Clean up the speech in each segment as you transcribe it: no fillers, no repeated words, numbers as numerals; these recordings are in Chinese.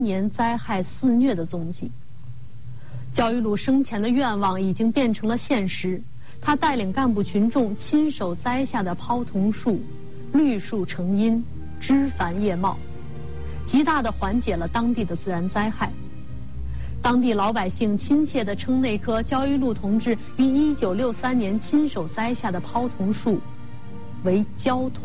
年灾害肆虐的踪迹。焦裕禄生前的愿望已经变成了现实，他带领干部群众亲手栽下的泡桐树，绿树成荫，枝繁叶茂，极大地缓解了当地的自然灾害。当地老百姓亲切地称那棵焦裕禄同志于1963年亲手栽下的泡桐树为焦桐。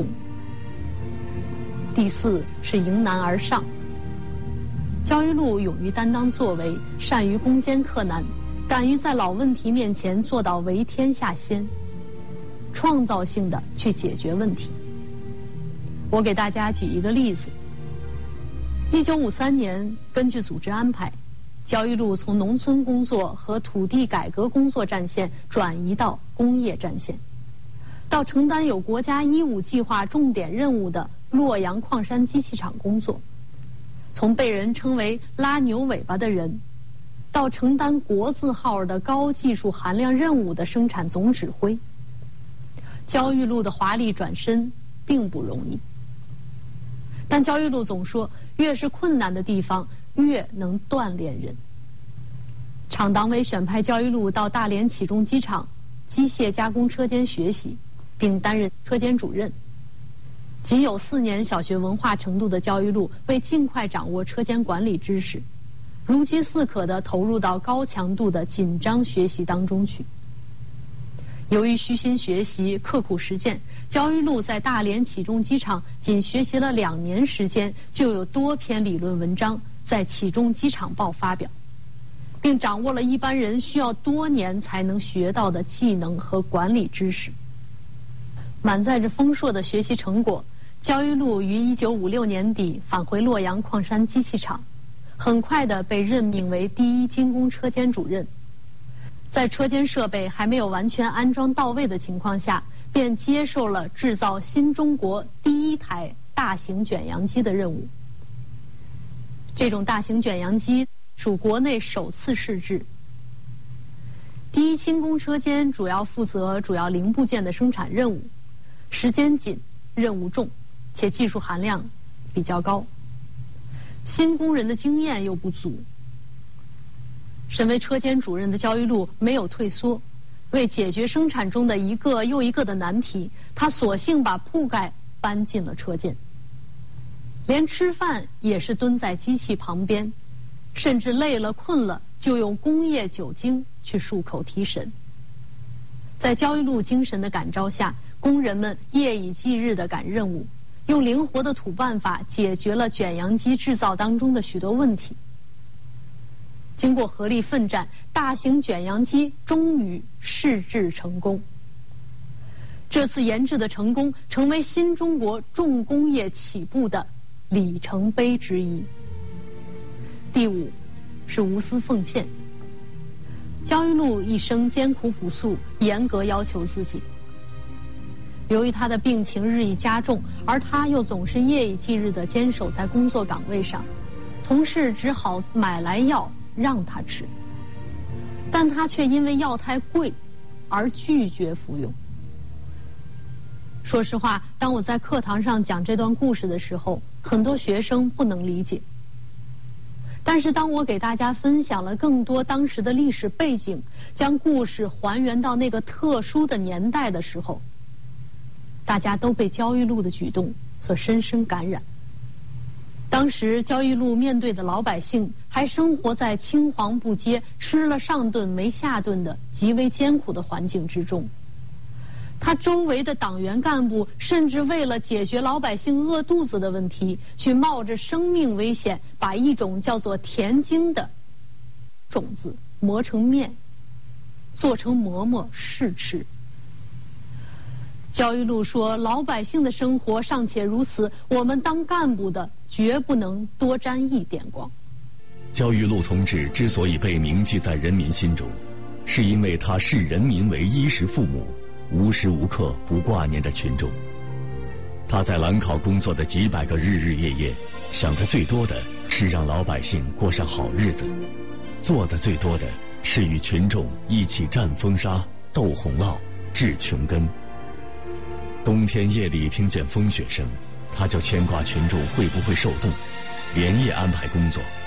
第四是迎难而上。焦裕禄勇于担当作为，善于攻坚克难，敢于在老问题面前做到为天下先，创造性的去解决问题。我给大家举一个例子。1953年，根据组织安排，焦裕禄从农村工作和土地改革工作战线转移到工业战线，到承担有国家15计划重点任务的洛阳矿山机器厂工作，从被人称为拉牛尾巴的人，到承担国字号的高技术含量任务的生产总指挥。焦裕禄的华丽转身并不容易，但焦裕禄总说，越是困难的地方越能锻炼人。厂党委选派焦裕禄到大连启重机厂机械加工车间学习，并担任车间主任。仅有4年小学文化程度的焦裕禄，为尽快掌握车间管理知识，如饥似渴地投入到高强度的紧张学习当中去。由于虚心学习、刻苦实践，焦裕禄在大连启重机厂仅学习了2年时间，就有多篇理论文章在《启重机厂报》发表，并掌握了一般人需要多年才能学到的技能和管理知识。满载着丰硕的学习成果，焦裕禄于1956年底返回洛阳矿山机器厂，很快地被任命为第1精工车间主任。在车间设备还没有完全安装到位的情况下，便接受了制造新中国第1台大型卷扬机的任务。这种大型卷扬机属国内首次试制。第1精工车间主要负责主要零部件的生产任务，时间紧，任务重，且技术含量比较高。新工人的经验又不足。身为车间主任的焦裕禄没有退缩，为解决生产中的一个又一个的难题，他索性把铺盖搬进了车间，连吃饭也是蹲在机器旁边，甚至累了困了就用工业酒精去漱口提神。在焦裕禄精神的感召下，工人们夜以继日地赶任务，用灵活的土办法解决了卷扬机制造当中的许多问题。经过合力奋战，大型卷扬机终于试制成功。这次研制的成功，成为新中国重工业起步的里程碑之一。第5是无私奉献。焦裕禄一生艰苦朴素，严格要求自己。由于他的病情日益加重，而他又总是夜以继日地坚守在工作岗位上，同事只好买来药让他吃，但他却因为药太贵而拒绝服用。说实话，当我在课堂上讲这段故事的时候，很多学生不能理解。但是当我给大家分享了更多当时的历史背景，将故事还原到那个特殊的年代的时候，大家都被焦裕禄的举动所深深感染。当时焦裕禄面对的老百姓还生活在青黄不接、吃了上顿没下顿的极为艰苦的环境之中。他周围的党员干部甚至为了解决老百姓饿肚子的问题，去冒着生命危险，把一种叫做田秧的种子磨成面，做成馍馍试吃。焦裕禄说，老百姓的生活尚且如此，我们当干部的绝不能多沾一点光。 焦裕禄同志之所以被铭记在人民心中，是因为他视人民为衣食父母，无时无刻不挂念着群众。他在兰考工作的几百个日日夜夜，想的最多的是让老百姓过上好日子，做的最多的是与群众一起战风沙、斗洪涝、治穷根。冬天夜里听见风雪声，他就牵挂群众会不会受冻，连夜安排工作，